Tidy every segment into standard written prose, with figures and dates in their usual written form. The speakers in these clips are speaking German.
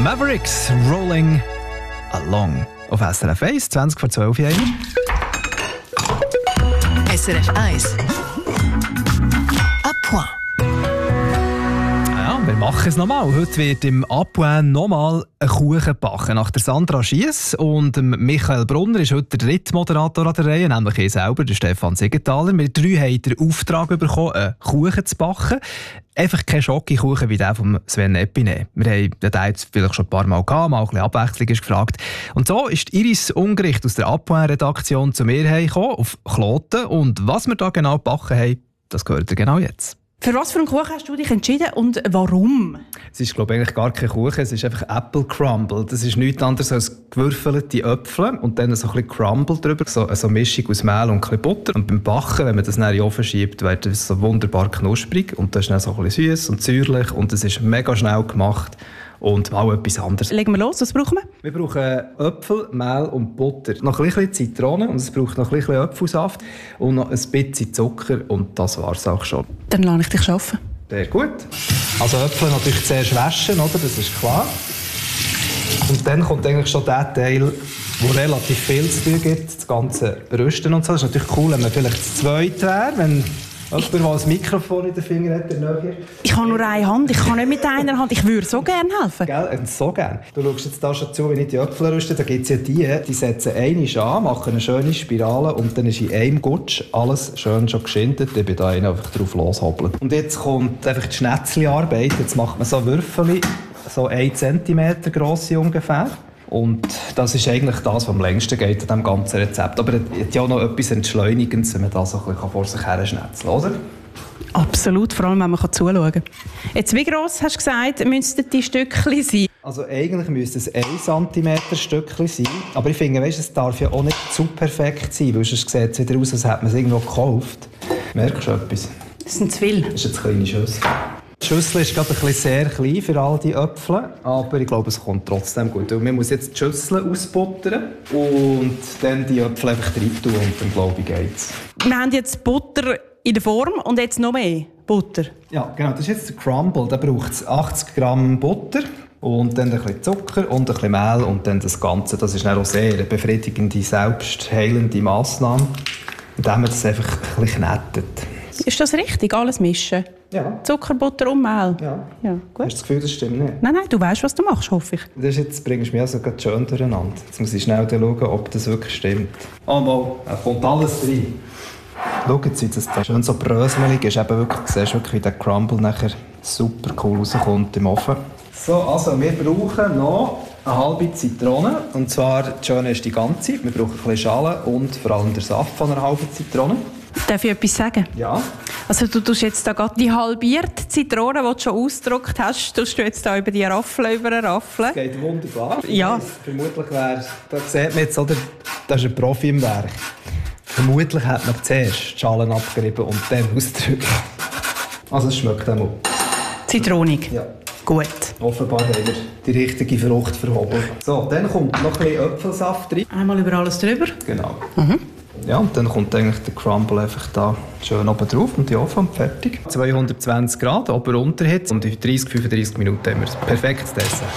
Mavericks, Rolling Along. Auf SRF 1, 20 vor 12 Uhr. SRF 1. À point. Ja, wir machen es nochmal. Heute wird im À point nochmal ein Kuchen gebacken. Nach der Sandra Schiess und Michael Brunner ist heute der dritte Moderator an der Reihe, nämlich ich selber, der Stefan Siegenthaler. Wir drei haben den Auftrag bekommen, einen Kuchen zu backen. Einfach kein Schokokuchen wie der von Sven Epine. Wir haben den jetzt vielleicht schon ein paar Mal gehabt, mal ein bisschen Abwechslung ist gefragt. Und so ist Iris Ungericht aus der À point-Redaktion zu mir gekommen, auf Kloten. Und was wir da genau gebacken haben, das gehört ihr genau jetzt. Für was für einen Kuchen hast du dich entschieden und warum? Es ist, glaube ich, eigentlich gar kein Kuchen, es ist einfach Apple Crumble. Das ist nichts anderes als gewürfelte Äpfel und dann so ein bisschen Crumble drüber, so eine Mischung aus Mehl und ein bisschen Butter. Und beim Backen, wenn man das dann in den Ofen schiebt, wird es so wunderbar knusprig und das ist dann so ein bisschen süß und säuerlich und es ist mega schnell gemacht. Und auch etwas anderes. Legen wir los, was brauchen wir? Wir brauchen Äpfel, Mehl und Butter. Noch ein bisschen Zitrone und es braucht noch ein bisschen Apfelsaft und noch ein bisschen Zucker und das war es auch schon. Dann lasse ich dich arbeiten. Sehr gut. Also Äpfel natürlich zuerst waschen, oder? Das ist klar. Und dann kommt eigentlich schon der Teil, wo relativ viel zu tun gibt, das ganze Rösten und so. Das ist natürlich cool, wenn man vielleicht zu zweit wäre, wenn jemand, der ein Mikrofon in den Finger hat, der näher. Ich habe nur eine Hand, ich kann nicht mit einer Hand. Ich würde so gerne helfen. Gell, so gerne. Du schaust jetzt da schon zu, wenn ich die Äpfel röste. Da gibt es ja die setzen einmal an, machen eine schöne Spirale und dann ist in einem Gutsch alles schön schon geschindet. Ich bin da einfach drauf loshoppeln. Und jetzt kommt einfach die Schnetzli-Arbeit. Jetzt macht man so Würfel, so 1 cm grosse ungefähr. Und das ist eigentlich das, was am längsten geht an diesem ganzen Rezept. Aber es hat ja auch noch etwas Entschleunigendes, wenn man das so ein bisschen vor sich her schnetzeln, oder? Absolut, vor allem wenn man zuschauen kann. Jetzt, wie gross, hast du gesagt, müssten die Stückchen sein? Also eigentlich müsste es 1 cm Stückchen sein. Aber ich finde, weißt, es darf ja auch nicht zu perfekt sein, weil sonst sieht es wieder aus, als hätte man es irgendwo gekauft. Merkst du etwas? Das sind zu viel. Das ist jetzt eine kleine Schüssel. Die Schüssel ist gerade ein bisschen sehr klein für all die Äpfel, aber ich glaube, es kommt trotzdem gut. Und man muss jetzt die Schüssel ausbuttern und dann die Äpfel einfach rein tun und dann glaube ich geht's. Wir haben jetzt Butter in der Form und jetzt noch mehr Butter. Ja, genau, das ist jetzt der Crumble. Da braucht es 80 Gramm Butter und dann ein bisschen Zucker und ein bisschen Mehl und dann das Ganze. Das ist dann auch sehr eine befriedigende, selbstheilende Massnahme, indem man das einfach ein bisschen knetet. Ist das richtig, alles mischen? Ja. Zucker, Butter und Mehl? Ja. Gut. Hast du das Gefühl, das stimmt nicht? Nein, du weißt, was du machst, hoffe ich. Jetzt bringst du mich also gerade schön durcheinander. Jetzt muss ich schnell schauen, ob das wirklich stimmt. Oh mal, da kommt alles rein. Schau jetzt, wie das da schön so brösmelig ist. Eben wirklich, du siehst wirklich, wie der Crumble nachher super cool rauskommt im Ofen. So, also wir brauchen noch eine halbe Zitrone. Und zwar, das Schöne ist die ganze. Wir brauchen ein bisschen Schale und vor allem den Saft von einer halben Zitrone. Darf ich etwas sagen? Ja. Also du tust jetzt da gerade die halbierte Zitrone, die du schon ausgedruckt hast, tust du jetzt da über die Raffel über eine Raffel. Das geht wunderbar. Ja. Vermutlich wäre, da sieht man jetzt, oder, das ist ein Profi im Werk. Vermutlich hat man zuerst die Schalen abgerieben und dann ausgedrückt. Also es schmeckt auch. Zitronig? Ja. Gut. Offenbar haben wir die richtige Frucht verhobelt. So, dann kommt noch ein bisschen Apfelsaft rein. Einmal über alles drüber. Genau. Ja, und dann kommt eigentlich der Crumble einfach da schön oben drauf und die Ofen und fertig. 220 Grad, Ober-Unterhitze und in 30-35 Minuten haben wir ein perfektes Dessert.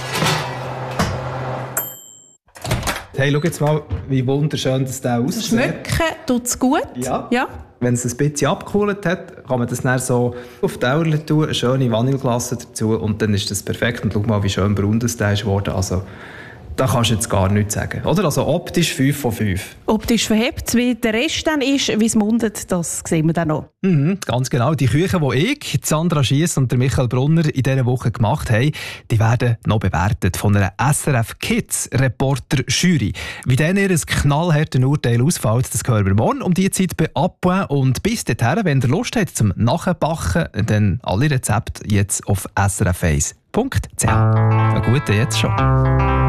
Hey, schau jetzt mal, wie wunderschön das da aussieht. Schmecken tut es gut. Ja. Ja. Wenn es ein bisschen abgekühlt hat, kann man das dann so auf die Dauer tun, eine schöne Vanilleglasse dazu und dann ist das perfekt. Und schau mal, wie schön braun das da ist geworden. Also, da kannst du jetzt gar nichts sagen. Oder? Also optisch 5 von 5. Optisch verhebt, wie der Rest dann ist, wie es mundet, das sehen wir dann noch. Ganz genau. Die Küchen, die ich, Sandra Schiess und der Michael Brunner in dieser Woche gemacht haben, die werden noch bewertet von einer SRF Kids Reporter Jury. Wie dann ihr knallhartes Urteil ausfällt, das hören wir morgen um die Zeit bei À point. Und bis dahin, wenn ihr Lust habt zum Nachbacken, dann alle Rezepte jetzt auf srf1.ch. Einen guten jetzt schon.